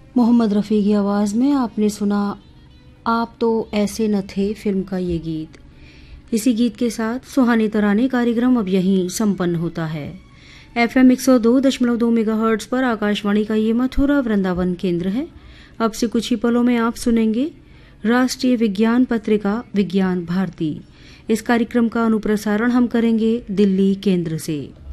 मोहम्मद रफ़ी की आवाज़ में आपने सुना आप तो ऐसे न थे फिल्म का ये गीत। इसी गीत के साथ सुहानी तराने कार्यक्रम अब यहीं संपन्न होता है। FM 102.2 मेगाहर्ट्ज़ पर आकाशवाणी का ये मथुरा वृंदावन केंद्र है। अब से कुछ ही पलों में आप सुनेंगे राष्ट्रीय विज्ञान पत्रिका विज्ञान भारती। इस कार्यक्रम का अनुप्रसारण हम करेंगे दिल्ली केंद्र से।